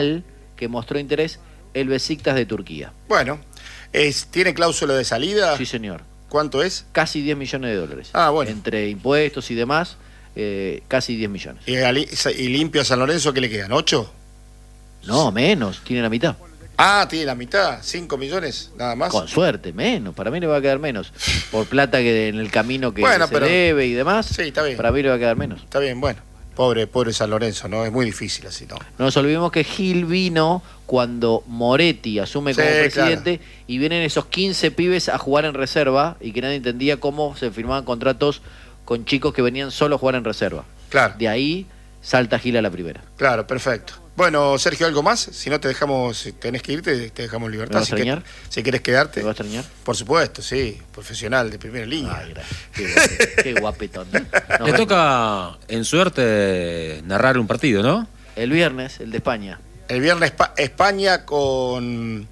que mostró interés el Besiktas de Turquía. Bueno, ¿tiene cláusula de salida? Sí, señor. ¿Cuánto es? Casi 10 millones de dólares. Ah, bueno. Entre impuestos y demás, casi 10 millones. ¿Y limpio a San Lorenzo qué le quedan? ¿8? No, menos, tiene la mitad. Ah, tiene la mitad, 5 millones, nada más. Con suerte, menos. Para mí le va a quedar menos. Por plata que en el camino que bueno, se debe y demás. Sí, está bien. Para mí le va a quedar menos. Está bien, bueno. Pobre San Lorenzo, ¿no? Es muy difícil así, ¿no? No nos olvidemos que Gil vino cuando Moretti asume como presidente, claro, y vienen esos 15 pibes a jugar en reserva y que nadie entendía cómo se firmaban contratos con chicos que venían solo a jugar en reserva. Claro. De ahí salta Gil a la primera. Claro, perfecto. Bueno, Sergio, ¿algo más? Si no te dejamos, si tenés que irte, te dejamos en libertad. ¿Me vas a extrañar? Si querés quedarte. ¿Me vas a extrañar? Por supuesto, sí. Profesional, de primera línea. Ay, qué guapetón. Le toca, en suerte, narrar un partido, ¿no? El viernes, el de España. El viernes España con...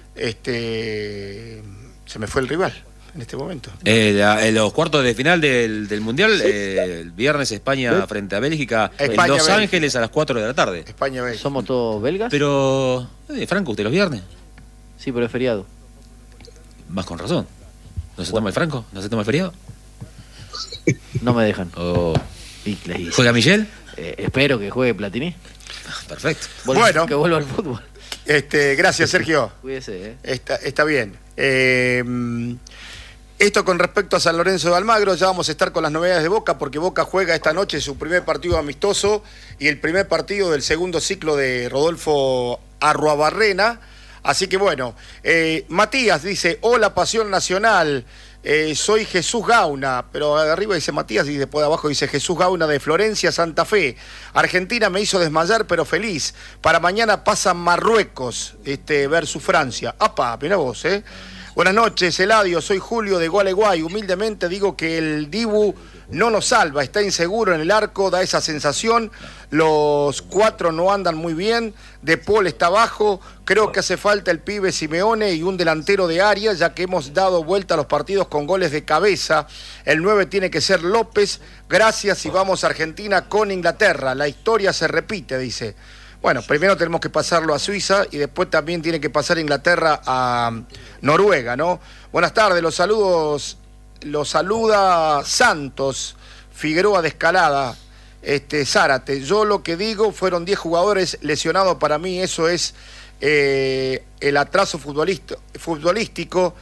Se me fue el rival en este momento. En los cuartos de final del Mundial, sí. El viernes España frente a Bélgica, España, en Los Ángeles a las 4 de la tarde. España-Bélgica. ¿Somos todos belgas? Pero, Franco, ¿usted los viernes? Sí, pero es feriado. Más con razón. ¿No se toma el Franco? ¿No se toma el feriado? No me dejan. ¿Juega Michel? Espero que juegue Platini. Perfecto. Bueno. Que vuelva al fútbol. Gracias, Sergio. Cuídese, Está bien. Esto con respecto a San Lorenzo de Almagro, ya vamos a estar con las novedades de Boca, porque Boca juega esta noche su primer partido amistoso y el primer partido del segundo ciclo de Rodolfo Arruabarrena. Así que bueno, Matías dice, hola Pasión Nacional, soy Jesús Gauna, pero arriba dice Matías y después de abajo dice Jesús Gauna de Florencia, Santa Fe. Argentina me hizo desmayar, pero feliz. Para mañana pasa Marruecos versus Francia. ¡Apa! Mirá vos, Buenas noches, Eladio, soy Julio de Gualeguay. Humildemente digo que el Dibu no nos salva, está inseguro en el arco, da esa sensación. Los 4 no andan muy bien, De Paul está bajo. Creo que hace falta el pibe Simeone y un delantero de área, ya que hemos dado vuelta a los partidos con goles de cabeza. El 9 tiene que ser López. Gracias y vamos a Argentina con Inglaterra. La historia se repite, dice. Bueno, primero tenemos que pasarlo a Suiza y después también tiene que pasar Inglaterra a Noruega, ¿no? Buenas tardes, los saluda Santos Figueroa de Escalada, Zárate. Yo lo que digo, fueron 10 jugadores lesionados, para mí eso es el atraso futbolístico.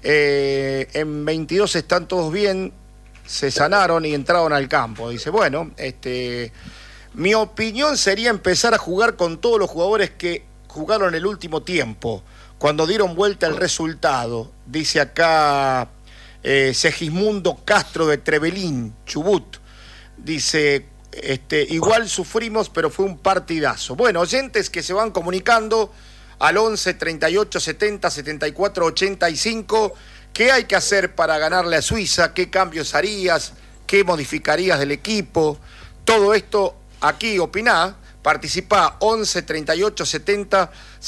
En 22 están todos bien, se sanaron y entraron al campo. Dice, bueno, mi opinión sería empezar a jugar con todos los jugadores que jugaron el último tiempo, cuando dieron vuelta el resultado. Dice acá Segismundo Castro de Trevelín, Chubut. Dice, igual sufrimos, pero fue un partidazo. Bueno, oyentes que se van comunicando al 11 38 70 74 85. ¿Qué hay que hacer para ganarle a Suiza? ¿Qué cambios harías? ¿Qué modificarías del equipo? Todo esto aquí opiná, participá 11 38 70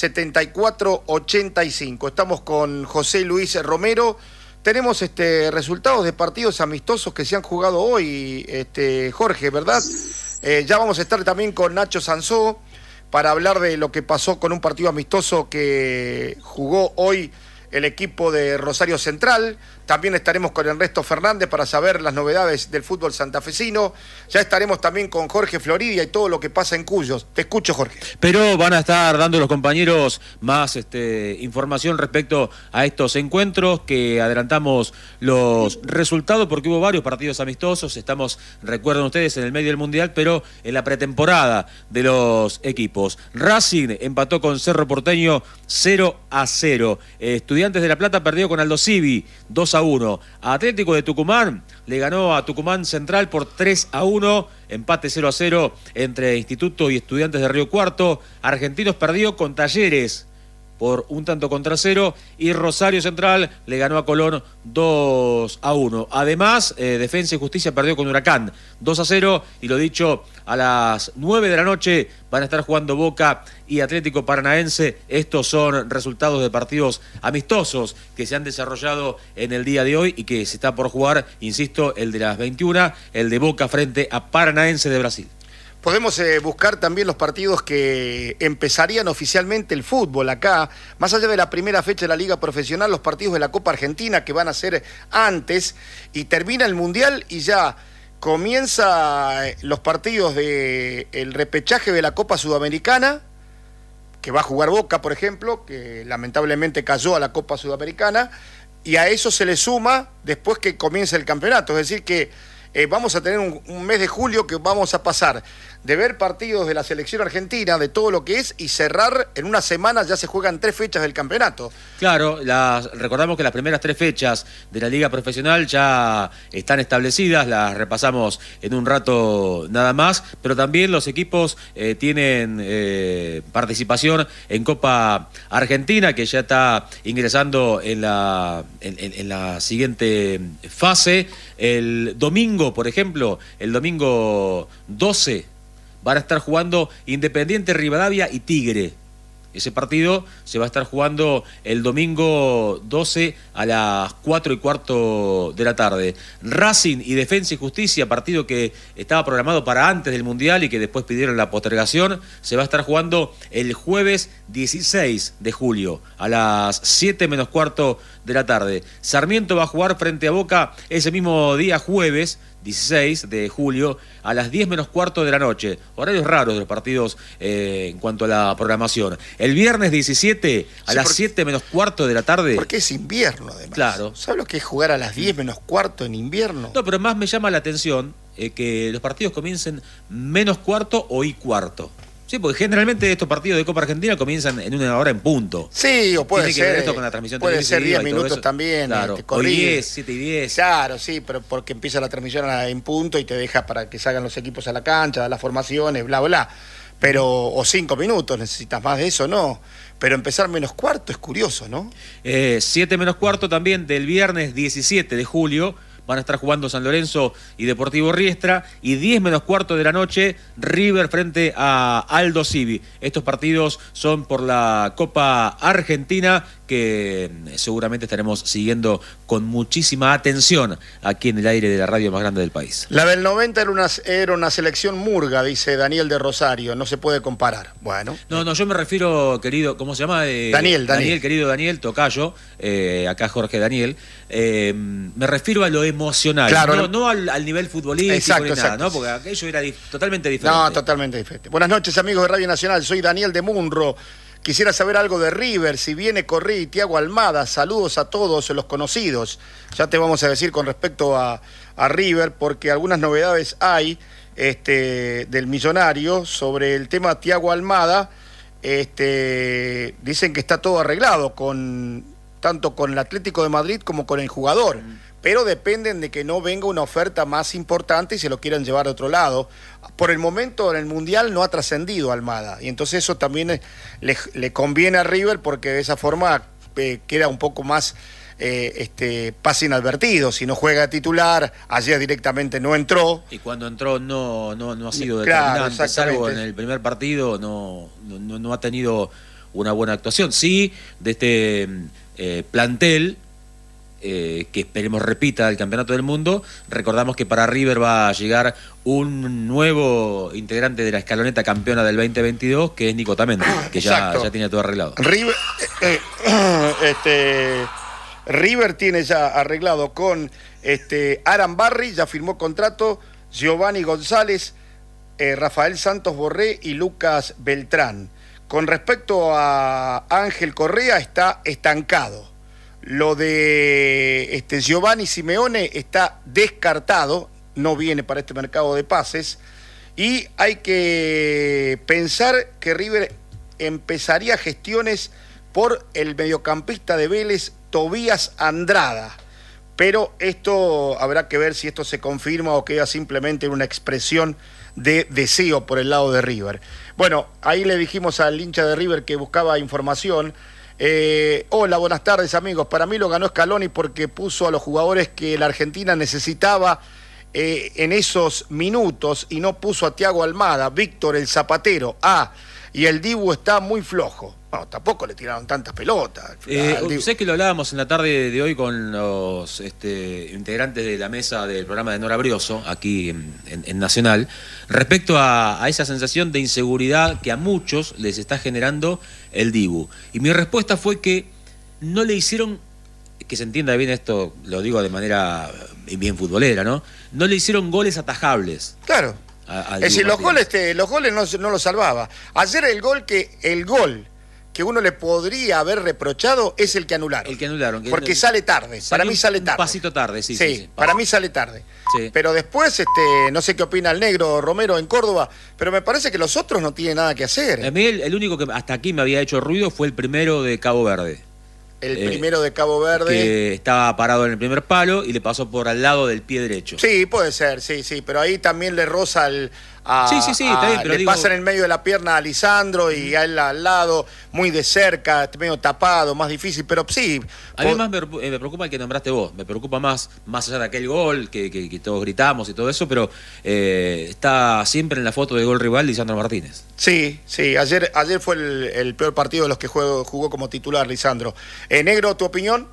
74 85. Estamos con José Luis Romero. Tenemos resultados de partidos amistosos que se han jugado hoy, Jorge, ¿verdad? Ya vamos a estar también con Nacho Sansó para hablar de lo que pasó con un partido amistoso que jugó hoy el equipo de Rosario Central. También estaremos con Ernesto Fernández para saber las novedades del fútbol santafesino. Ya estaremos también con Jorge Floridia y todo lo que pasa en Cuyos. Te escucho, Jorge. Pero van a estar dando los compañeros más información respecto a estos encuentros, que adelantamos los resultados porque hubo varios partidos amistosos. Estamos, recuerden ustedes, en el medio del Mundial, pero en la pretemporada de los equipos. Racing empató con Cerro Porteño 0-0. Estudiantes de La Plata perdió con Aldo Civi 2-1. Atlético de Tucumán le ganó a Tucumán Central por 3-1. Empate 0-0 entre Instituto y Estudiantes de Río Cuarto. Argentinos perdió con Talleres por 1-0 y Rosario Central le ganó a Colón 2-1. Además, Defensa y Justicia perdió con Huracán 2-0 y lo dicho, a las 9 de la noche van a estar jugando Boca y Atlético Paranaense. Estos son resultados de partidos amistosos que se han desarrollado en el día de hoy y que se está por jugar, insisto, el de las 21, el de Boca frente a Paranaense de Brasil. Podemos buscar también los partidos que empezarían oficialmente el fútbol acá, más allá de la primera fecha de la Liga Profesional, los partidos de la Copa Argentina que van a ser antes, y termina el Mundial y ya comienza los partidos del repechaje de la Copa Sudamericana, que va a jugar Boca, por ejemplo, que lamentablemente cayó a la Copa Sudamericana, y a eso se le suma después que comience el campeonato, es decir que vamos a tener un mes de julio que vamos a pasar de ver partidos de la selección argentina, de todo lo que es, y cerrar en una semana, ya se juegan 3 fechas del campeonato. Claro, recordamos que las primeras 3 fechas de la Liga Profesional ya están establecidas, las repasamos en un rato nada más, pero también los equipos tienen participación en Copa Argentina, que ya está ingresando en la siguiente fase. El domingo, por ejemplo, el domingo 12, van a estar jugando Independiente Rivadavia y Tigre. Ese partido se va a estar jugando el domingo 12 a las 4:15 de la tarde. Racing y Defensa y Justicia, partido que estaba programado para antes del Mundial y que después pidieron la postergación, se va a estar jugando el jueves 16 de julio a las 7:15 de la tarde. Sarmiento va a jugar frente a Boca ese mismo día jueves 16 de julio a las 10:15 de la noche. Horarios raros de los partidos en cuanto a la programación. El viernes 17 a las 7:15 de la tarde. Porque es invierno, además. Claro. ¿Sabes lo que es jugar a las 10:15 en invierno? No, pero más me llama la atención que los partidos comiencen -15 o y-15. Sí, porque generalmente estos partidos de Copa Argentina comienzan en 1 hora en punto. Sí, o puede Tiene ser. Que ver esto con la transmisión puede ser 10 y todo minutos eso. también. Claro. O 10, 7 y 10. Claro, sí, pero porque empieza la transmisión en punto y te deja para que salgan los equipos a la cancha, las formaciones, bla, bla. Pero, o 5 minutos, necesitas más de eso, no. Pero empezar -15 es curioso, ¿no? 7:15 también del viernes 17 de julio. Van a estar jugando San Lorenzo y Deportivo Riestra, y 10:15 de la noche River frente a Aldo Civi. Estos partidos son por la Copa Argentina, que seguramente estaremos siguiendo con muchísima atención aquí en el aire de la radio más grande del país. La del 90 era una selección murga, dice Daniel de Rosario, no se puede comparar. Bueno. No, yo me refiero, querido, ¿cómo se llama? Daniel, querido Daniel, tocayo, acá Jorge Daniel, me refiero a lo emocional, claro, no al nivel futbolístico ni nada, ¿no? Porque aquello era totalmente diferente. No, totalmente diferente. Buenas noches, amigos de Radio Nacional, soy Daniel de Munro. Quisiera saber algo de River, si viene Correa y Thiago Almada. Saludos a todos los conocidos. Ya te vamos a decir con respecto a River, porque algunas novedades hay del millonario sobre el tema Thiago Almada. Dicen que está todo arreglado, tanto con el Atlético de Madrid como con el jugador. Pero dependen de que no venga una oferta más importante y se lo quieran llevar a otro lado. Por el momento en el Mundial no ha trascendido Almada, y entonces eso también le conviene a River, porque de esa forma queda un poco más pase inadvertido. Si no juega titular, ayer directamente no entró. Y cuando entró no ha sido determinante, claro, salvo en el primer partido no ha tenido una buena actuación. Sí, de este plantel, que esperemos repita el Campeonato del Mundo. Recordamos que para River va a llegar un nuevo integrante de la escaloneta campeona del 2022, que es Nico Tamendi, que ya tiene todo arreglado. River tiene ya arreglado con Aran Barry, ya firmó contrato, Giovanni González, Rafael Santos Borré y Lucas Beltrán. Con respecto a Ángel Correa, está estancado. Lo de Giovanni Simeone está descartado, no viene para este mercado de pases, y hay que pensar que River empezaría gestiones por el mediocampista de Vélez, Tobías Andrada. Pero esto habrá que ver si esto se confirma o queda simplemente en una expresión de deseo por el lado de River. Bueno, ahí le dijimos al hincha de River que buscaba información. Hola, buenas tardes, amigos. Para mí lo ganó Scaloni porque puso a los jugadores que la Argentina necesitaba en esos minutos, y no puso a Thiago Almada, Víctor el Zapatero, y el Dibu está muy flojo. Bueno, tampoco le tiraron tantas pelotas. Sé que lo hablábamos en la tarde de hoy con los integrantes de la mesa del programa de Nora Brioso, aquí en Nacional, respecto a esa sensación de inseguridad que a muchos les está generando el Dibu. Y mi respuesta fue que no le hicieron, que se entienda bien esto, lo digo de manera bien futbolera, ¿no? No le hicieron goles atajables. Claro. Es decir, los goles no los salvaba. Ayer el gol que uno le podría haber reprochado es el que anularon. El que anularon. Porque sale tarde. Para mí sale tarde. Un pasito tarde, sí. Sí, para mí sale tarde. Sí. Pero después, no sé qué opina el negro Romero en Córdoba, pero me parece que los otros no tienen nada que hacer. A mí el único que hasta aquí me había hecho ruido fue el primero de Cabo Verde. El primero de Cabo Verde. Que estaba parado en el primer palo y le pasó por al lado del pie derecho. Sí, puede ser, sí, pero ahí también le roza está bien, pero le pasa en el medio de la pierna a Lisandro y a él al lado, muy de cerca, medio tapado, más difícil, pero sí. A mí más me preocupa el que nombraste vos, me preocupa más allá de aquel gol que todos gritamos y todo eso, pero está siempre en la foto de gol rival Lisandro Martínez. Sí, ayer fue el peor partido de los que jugó como titular Lisandro. Negro, ¿tu opinión?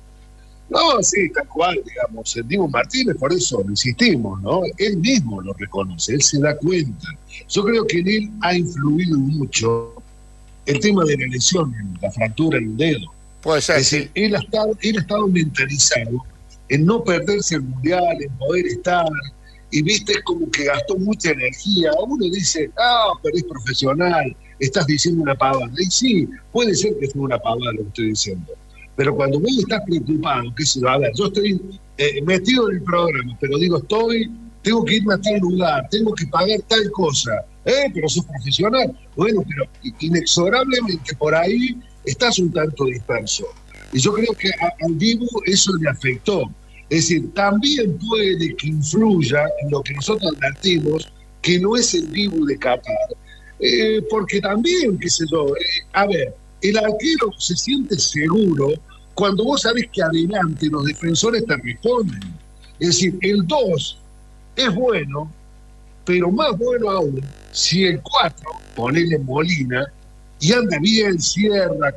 No, sí, tal cual, digamos. El Dibu Martínez, por eso insistimos, ¿no? Él mismo lo reconoce, él se da cuenta. Yo creo que en él ha influido mucho el tema de la lesión, la fractura en el dedo. Puede ser, es decir, él ha estado mentalizado en no perderse el mundial, en poder estar, y viste, es como que gastó mucha energía. Uno dice, pero es profesional, estás diciendo una pavada. Y sí, puede ser que sea una pavada lo que estoy diciendo. Pero cuando vos estás preocupado, qué sé yo, a ver, yo estoy metido en el programa, pero digo, tengo que irme a tal lugar, tengo que pagar tal cosa, pero sos profesional. Bueno, pero inexorablemente por ahí estás un tanto disperso. Y yo creo que al Dibu eso le afectó. Es decir, también puede que influya en lo que nosotros advertimos, que no es el Dibu de Qatar. Porque también, qué sé yo, a ver, el arquero se siente seguro cuando vos sabés que adelante los defensores te responden. Es decir, el 2 es bueno, pero más bueno aún si el 4, ponele Molina, y anda bien, cierra,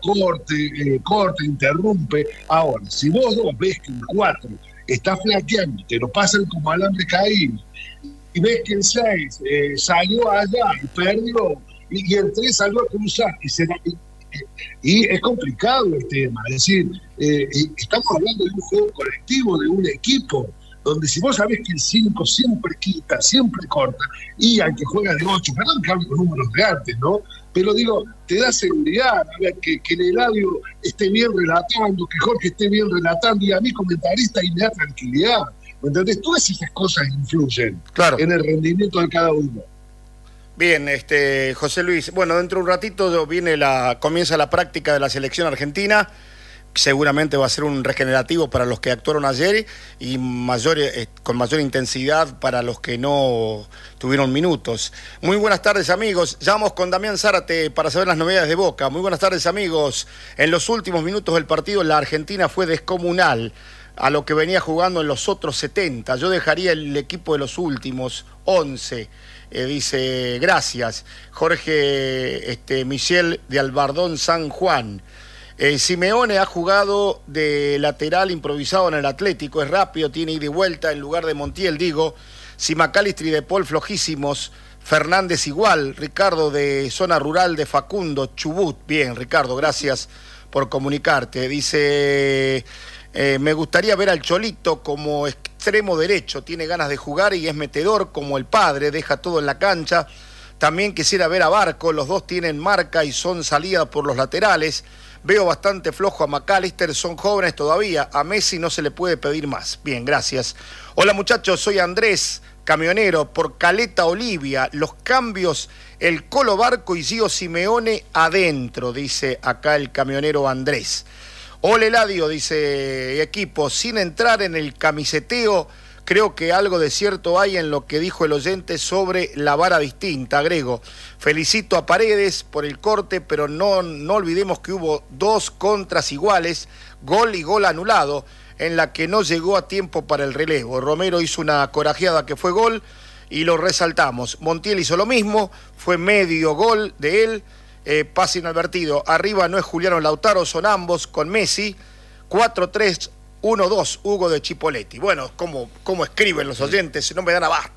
corte, interrumpe. Ahora, si vos dos ves que el 4 está flaqueando, te lo pasan como alambre caído, y ves que el 6 salió allá y perdió, y el 3 salió a cruzar, y es complicado el tema. Es decir, estamos hablando de un juego colectivo, de un equipo, donde si vos sabés que el 5 siempre quita, siempre corta, y al que juega de 8, perdón que hablo con números de antes, ¿no? Pero digo, te da seguridad, a ver, que el Eladio esté bien relatando, que Jorge esté bien relatando, y a mí comentarista, y me da tranquilidad. ¿Entendés? Todas esas cosas influyen en el rendimiento de cada uno. Bien, José Luis, bueno, dentro de un ratito comienza la práctica de la selección argentina. Seguramente va a ser un regenerativo para los que actuaron ayer y con mayor intensidad para los que no tuvieron minutos. Muy buenas tardes, amigos. Ya vamos con Damián Zárate para saber las novedades de Boca. Muy buenas tardes, amigos. En los últimos minutos del partido la Argentina fue descomunal a lo que venía jugando en los otros 70. Yo dejaría el equipo de los últimos 11. Dice, gracias. Jorge Michel de Albardón, San Juan. Simeone ha jugado de lateral improvisado en el Atlético, es rápido, tiene ida y vuelta en lugar de Montiel, digo. Si McAllister y De Paul flojísimos, Fernández igual, Ricardo de zona rural de Facundo, Chubut. Bien, Ricardo, gracias por comunicarte. Dice, me gustaría ver al Cholito como extremo derecho, tiene ganas de jugar y es metedor como el padre, deja todo en la cancha. También quisiera ver a Barco, los dos tienen marca y son salidas por los laterales. Veo bastante flojo a McAllister, son jóvenes todavía, a Messi no se le puede pedir más. Bien, gracias. Hola muchachos, soy Andrés, camionero, por Caleta Olivia. Los cambios, el Colo Barco y Gio Simeone adentro, dice acá el camionero Andrés. Hola Eladio, dice equipo, sin entrar en el camiseteo, creo que algo de cierto hay en lo que dijo el oyente sobre la vara distinta, agrego. Felicito a Paredes por el corte, pero no olvidemos que hubo 2 contras iguales, gol y gol anulado, en la que no llegó a tiempo para el relevo. Romero hizo una corajeada que fue gol y lo resaltamos. Montiel hizo lo mismo, fue medio gol de él, pase inadvertido. Arriba no es Juliano Lautaro, son ambos con Messi. 4-3, 1-2, Hugo de Chipoletti. Bueno, ¿cómo escriben los oyentes? No me dan abasto.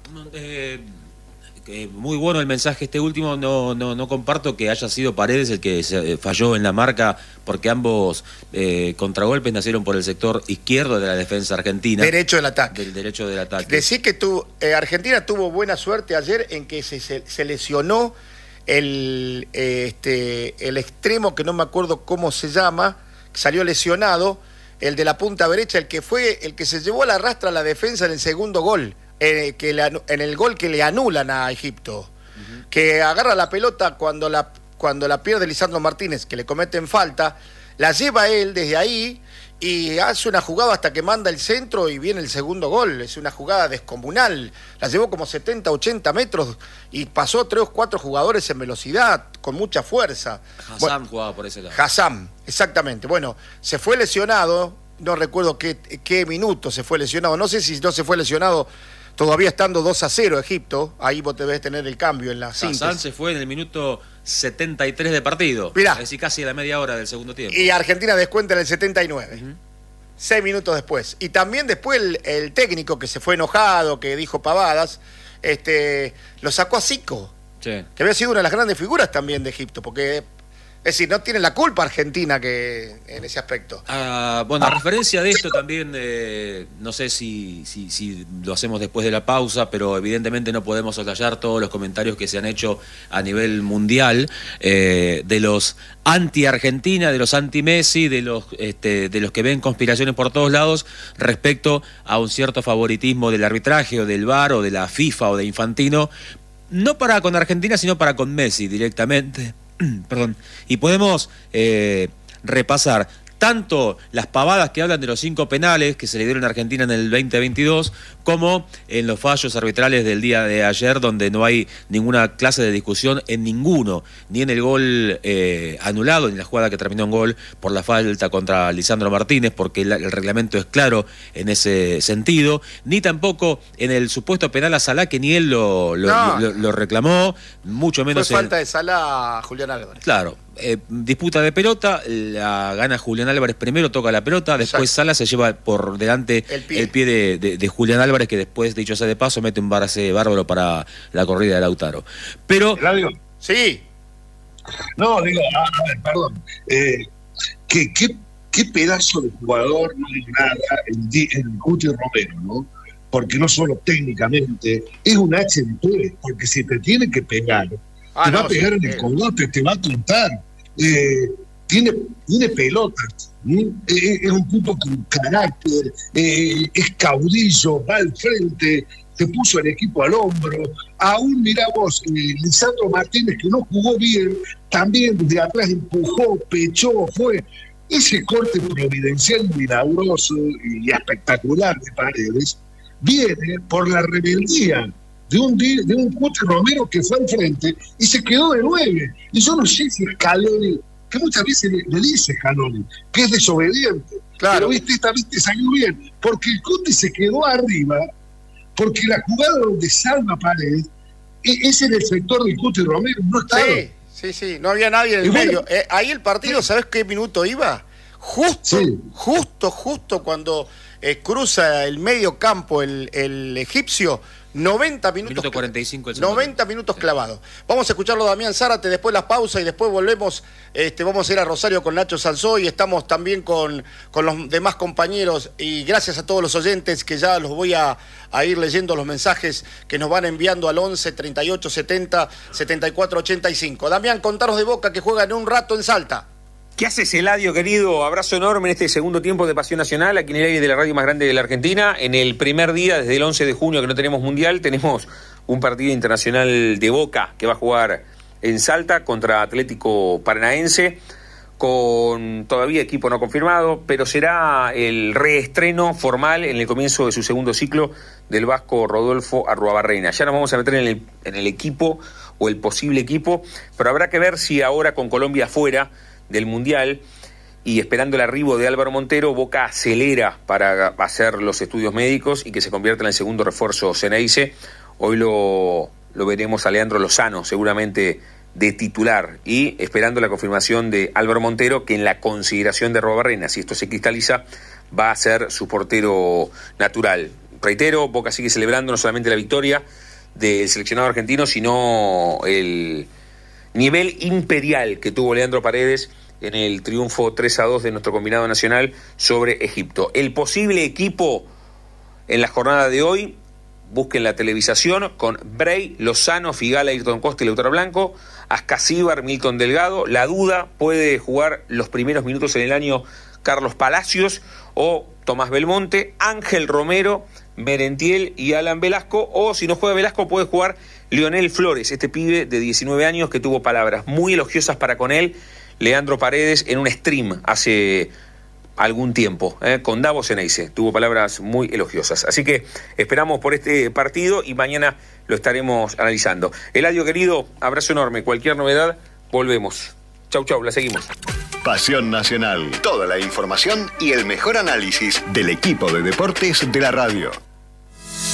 Muy bueno el mensaje este último. No comparto que haya sido Paredes el que se falló en la marca, porque ambos contragolpes nacieron por el sector izquierdo de la defensa argentina. Derecho del ataque. Del derecho del ataque. Decí que Argentina tuvo buena suerte ayer en que se lesionó el extremo, que no me acuerdo cómo se llama, que salió lesionado, el de la punta derecha, el que fue el que se llevó a la rastra a la defensa en el segundo gol. En el gol que le anulan a Egipto, que agarra la pelota cuando la pierde Lisandro Martínez, que le cometen falta, la lleva él desde ahí y hace una jugada hasta que manda el centro y viene el segundo gol. Es una jugada descomunal, la llevó como 70, 80 metros y pasó 3 o 4 jugadores en velocidad, con mucha fuerza. Hassam jugaba por ese lado. Hassam, exactamente. Bueno, se fue lesionado, no recuerdo qué minuto se fue lesionado, no sé si no se fue lesionado todavía estando 2-0 Egipto, ahí vos debés tener el cambio en la síntesis. Hassam se fue en el minuto 73 de partido. Mirá. Es decir, casi a la media hora del segundo tiempo. Y Argentina descuenta en el 79. 6 minutos después. Y también después el técnico que se fue enojado, que dijo pavadas, lo sacó a Zico, Sí. que había sido una de las grandes figuras también de Egipto, porque, es decir, no tiene la culpa Argentina que en ese aspecto. Bueno, a referencia de esto también, no sé si lo hacemos después de la pausa, pero evidentemente no podemos soslayar todos los comentarios que se han hecho a nivel mundial, de los anti-Argentina, de los anti-Messi, de los que ven conspiraciones por todos lados respecto a un cierto favoritismo del arbitraje o del VAR o de la FIFA o de Infantino, no para con Argentina, sino para con Messi directamente. Perdón. Y podemos repasar tanto las pavadas que hablan de los 5 penales que se le dieron a Argentina en el 2022, como en los fallos arbitrales del día de ayer, donde no hay ninguna clase de discusión en ninguno, ni en el gol anulado, ni en la jugada que terminó en gol por la falta contra Lisandro Martínez, porque el reglamento es claro en ese sentido, ni tampoco en el supuesto penal a Salah, que ni él lo reclamó, mucho menos. Fue falta de Salah a Julián Álvarez. Claro. Disputa de pelota, la gana Julián Álvarez primero, toca la pelota, después Salah se lleva por delante el pie de Julián Álvarez, que después, dicho sea de paso, mete un base bárbaro para la corrida de Lautaro. Pero... ¿Radio? Sí. No, digo, a ver, perdón. ¿Qué pedazo de jugador no hay nada en Cuti Romero, ¿no? Porque no solo técnicamente, es un HDP, porque si te tiene que pegar, te va a pegar en el cogote, te va a tontar. Tiene pelotas, es un tipo con carácter, es caudillo, va al frente, te puso el equipo al hombro. Aún miramos Lisandro Martínez, que no jugó bien, también de atrás empujó, pechó, fue. Ese corte providencial milagroso y espectacular de Paredes viene por la rebeldía de un Cuti Romero que fue al frente y se quedó de 9. Y yo no sé si Scaloni, que muchas veces le dice Scaloni, que es desobediente. Claro. Pero esta vez te salió bien, porque el Cuti se quedó arriba, porque la jugada donde salva Paredes es en el sector del Cuti Romero, no estaba. Sí, no había nadie en el medio. Ahí el partido, ¿sabes qué minuto iba? Justo cuando cruza el medio campo el egipcio, 90 minutos. Minuto 45 el 90 minutos clavados. Vamos a escucharlo a Damián Zárate después de la pausa y después volvemos. Vamos a ir a Rosario con Nacho Sanzó y estamos también con los demás compañeros. Y gracias a todos los oyentes que ya los voy a ir leyendo los mensajes que nos van enviando al 11 38 70 74 85. Damián, contanos de Boca que juega en un rato en Salta. ¿Qué haces, Eladio, querido? Abrazo enorme en este segundo tiempo de Pasión Nacional, aquí en el aire de la radio más grande de la Argentina. En el primer día, desde el 11 de junio que no tenemos mundial, tenemos un partido internacional de Boca que va a jugar en Salta contra Atlético Paranaense, con todavía equipo no confirmado, pero será el reestreno formal en el comienzo de su segundo ciclo del vasco Rodolfo Arruabarrena. Ya nos vamos a meter en el equipo o el posible equipo, pero habrá que ver si ahora con Colombia afuera del Mundial y esperando el arribo de Álvaro Montero, Boca acelera para hacer los estudios médicos y que se convierta en el segundo refuerzo Ceneice, Hoy lo veremos a Leandro Lozano seguramente de titular y esperando la confirmación de Álvaro Montero, que en la consideración de Arruabarrena, si esto se cristaliza, va a ser su portero natural. Reitero, Boca sigue celebrando no solamente la victoria del seleccionado argentino, sino el nivel imperial que tuvo Leandro Paredes en el triunfo 3-2 de nuestro combinado nacional sobre Egipto. El posible equipo en la jornada de hoy, busquen la televisación con Bray, Lozano, Figala, Ayrton Costa y Lautaro Blanco, Ascasíbar, Milton Delgado. La duda, puede jugar los primeros minutos en el año Carlos Palacios o Tomás Belmonte, Ángel Romero, Merentiel y Alan Velasco, o si no juega Velasco puede jugar Lionel Flores, este pibe de 19 años que tuvo palabras muy elogiosas para con él Leandro Paredes en un stream hace algún tiempo, con Davos Ceneice, tuvo palabras muy elogiosas. Así que esperamos por este partido y mañana lo estaremos analizando. Eladio querido, abrazo enorme, cualquier novedad, volvemos. Chau, chau, la seguimos. Pasión Nacional, toda la información y el mejor análisis del equipo de deportes de la radio.